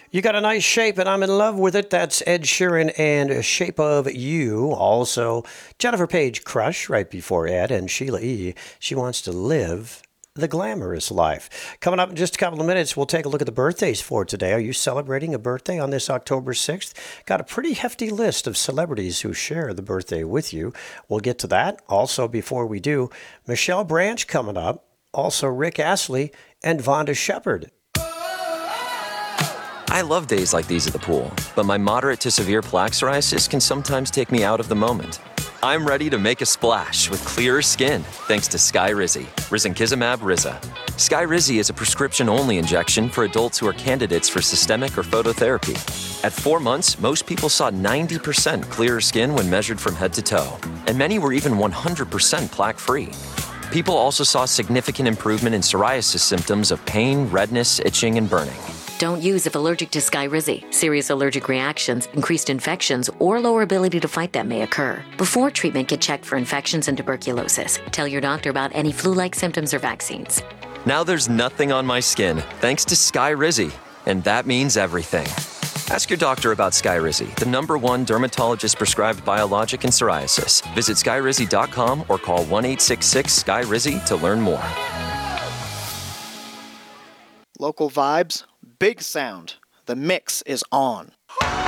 You got a nice shape, and I'm in love with it. That's Ed Sheeran and Shape of You. Also, Jennifer Page Crush right before Ed, and Sheila E. She wants to live the glamorous life. Coming up in just a couple of minutes, we'll take a look at the birthdays for today. Are you celebrating a birthday on this October 6th? Got a pretty hefty list of celebrities who share the birthday with you. We'll get to that. Also, before we do, Michelle Branch coming up. Also, Rick Astley and Vonda Shepard. I love days like these at the pool, but my moderate to severe plaque psoriasis can sometimes take me out of the moment. I'm ready to make a splash with clearer skin thanks to Skyrizi, risankizumab Riza. Skyrizi is a prescription-only injection for adults who are candidates for systemic or phototherapy. At 4 months, most people saw 90% clearer skin when measured from head to toe, and many were even 100% plaque-free. People also saw significant improvement in psoriasis symptoms of pain, redness, itching, and burning. Don't use if allergic to Skyrizi. Serious allergic reactions, increased infections, or lower ability to fight them may occur. Before treatment, get checked for infections and tuberculosis. Tell your doctor about any flu-like symptoms or vaccines. Now there's nothing on my skin thanks to Skyrizi, and that means everything. Ask your doctor about Skyrizi, the #1 dermatologist-prescribed biologic in psoriasis. Visit skyrizi.com or call 1-866-SKY-RIZI to learn more. Local vibes, big sound. The mix is on.